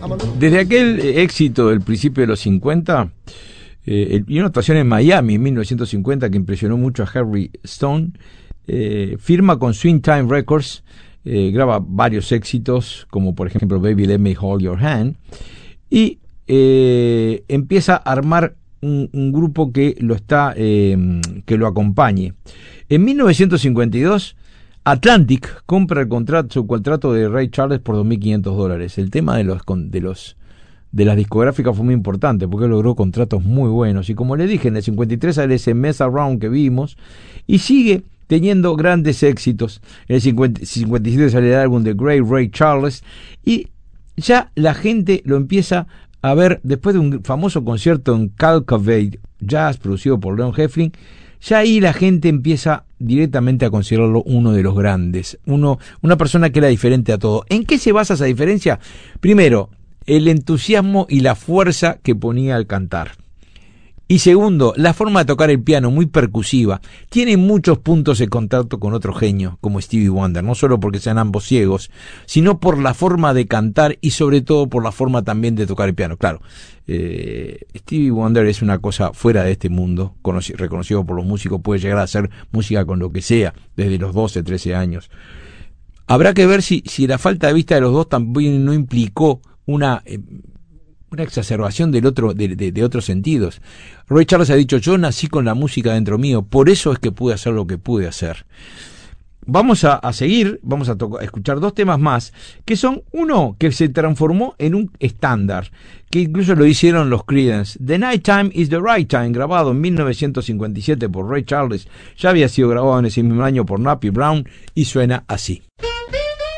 Desde aquel éxito del principio de los 50, y una actuación en Miami en 1950 que impresionó mucho a Harry Stone, firma con Swing Time Records, graba varios éxitos, como por ejemplo Baby Let Me Hold Your Hand, y empieza a armar un grupo que lo acompañe. En 1952, Atlantic compra su contrato de Ray Charles por $2.500. El tema de las discográficas fue muy importante porque logró contratos muy buenos, y como le dije, en el 53 sale ese Mess Around que vimos y sigue teniendo grandes éxitos. En el 57 sale el álbum de Great Ray Charles, y ya la gente lo empieza a ver después de un famoso concierto en Calcavate Jazz producido por Leon Heflin. Ya ahí la gente empieza directamente a considerarlo uno de los grandes, una persona que era diferente a todo. ¿En qué se basa esa diferencia? Primero, el entusiasmo y la fuerza que ponía al cantar. Y segundo, la forma de tocar el piano, muy percusiva. Tiene muchos puntos de contacto con otro genio, como Stevie Wonder, no solo porque sean ambos ciegos, sino por la forma de cantar y sobre todo por la forma también de tocar el piano. Claro, Stevie Wonder es una cosa fuera de este mundo, reconocido por los músicos, puede llegar a hacer música con lo que sea, desde los 12, 13 años. Habrá que ver si la falta de vista de los dos también no implicó una exacerbación de otros sentidos. Ray Charles ha dicho: yo nací con la música dentro mío, por eso es que pude hacer lo que pude hacer. Vamos a seguir, vamos a escuchar dos temas más, que son uno que se transformó en un estándar, que incluso lo hicieron los Creedence. The Night Time is the Right Time, grabado en 1957 por Ray Charles, ya había sido grabado en ese mismo año por Nappy Brown, y suena así.